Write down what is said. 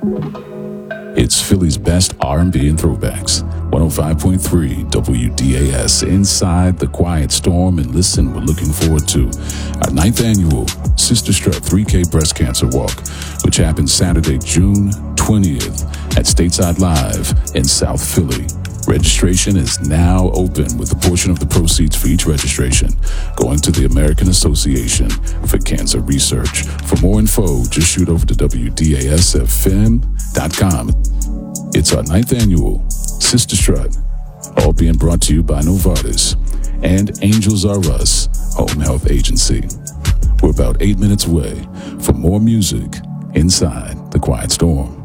It's Philly's best R&B and throwbacks. 105.3 WDAS inside the quiet storm. And listen, we're looking forward to our 9th annual Sister Strut 3K Breast Cancer Walk, which happens Saturday, June 20th at Stateside Live in South Philly. Registration is now open, with a portion of the proceeds for each registration going to the American Association for Cancer Research. For more info, just shoot over to WDASFM.com. It's our 9th annual Sister Strut, all being brought to you by Novartis and Angels Are Us Home Health Agency. We're about 8 minutes away from more music inside the Quiet Storm.